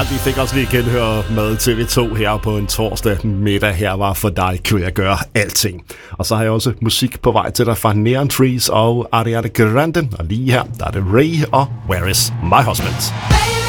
vi fik også lige genhør med TV2 her på en torsdag middag. Her var For dig kunne jeg gøre alting. Og så har jeg også musik på vej til dig fra Neon Trees og Ariana Grande. Og lige her, der er det Ray og Where is my husband?